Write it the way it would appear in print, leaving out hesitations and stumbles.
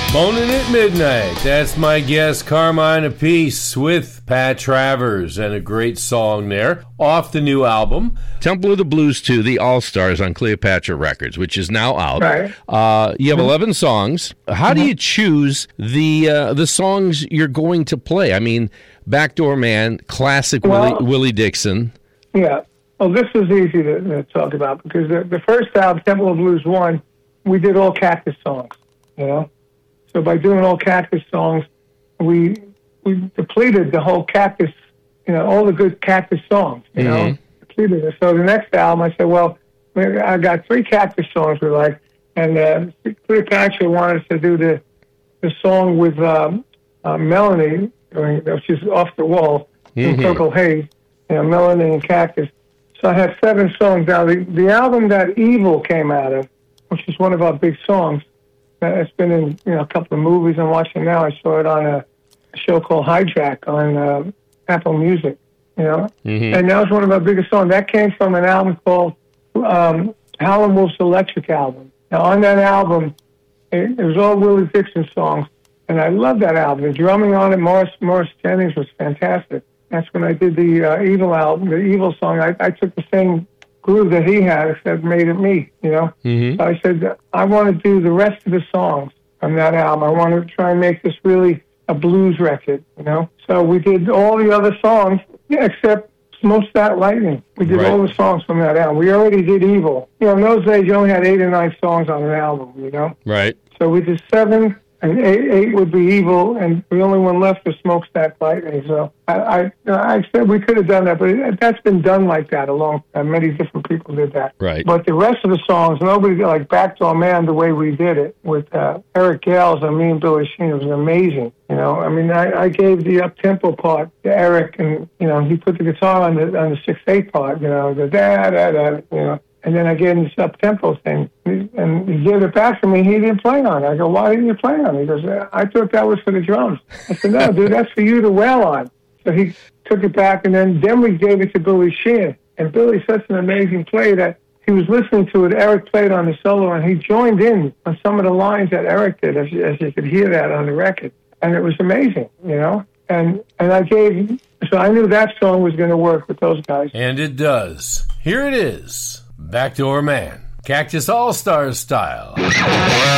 Moaning at Midnight. That's my guest, Carmine Appice, with Pat Travers, and a great song there off the new album, Temple of the Blues 2, The All-Stars on Cleopatra Records, which is now out. Right. You have 11 songs. How do you choose the songs you're going to play? I mean, Backdoor Man, classic Willie Dixon. Yeah. Well, this was easy to talk about because the first album, Temple of Blues 1, we did all Cactus songs, you know? So by doing all Cactus songs, we depleted the whole Cactus, you know, all the good Cactus songs, you know, depleted it. So the next album, I said, well, I got 3 Cactus songs we like, and Cleopatra wanted us to do the song with Melanie, which is Off the Wall, in Purple Haze, you know, Melanie and Cactus. So I had 7 songs. Now, the album that Evil came out of, which is one of our big songs, it's been in a couple of movies I'm watching now. I saw it on a show called Hijack on Apple Music, you know. And that was one of our biggest songs. That came from an album called Howlin' Wolf's Electric Album. Now, on that album, it was all Willie Dixon songs, and I love that album. The drumming on it, Morris Jennings, was fantastic. That's when I did the Evil album, the Evil song. I took the same groove that he had, except made it me, you know? So I said, I want to do the rest of the songs from that album. I want to try and make this really a blues record, you know? So we did all the other songs, except Smokestack Lightning. We did all the songs from that album. We already did Evil. You know, in those days, you only had 8 or 9 songs on an album, you know? Right. So we did 7, and 8 would be Evil, and the only one left was Smokestack Lightning. So I said we could have done that, but that's been done like that many different people did that. Right. But the rest of the songs, nobody did, like Backdoor Man, the way we did it with Eric Gales and me and Billy Sheehan, it was amazing. You know, I mean, I gave the up-tempo part to Eric, and, you know, he put the guitar on the 6/8 part, you know, the da-da-da, you know. And then I gave him this up-tempo thing, and he gave it back to me. He didn't play on it. I go, why didn't you play on it? He goes, I thought that was for the drums. I said, no, dude, that's for you to wail on. So he took it back, and then we gave it to Billy Sheehan. And Billy's such an amazing player that he was listening to it. Eric played on the solo, and he joined in on some of the lines that Eric did, as you could hear that on the record. And it was amazing, you know? And so I knew that song was going to work with those guys. And it does. Here it is. Backdoor Man, Cactus All-Stars style.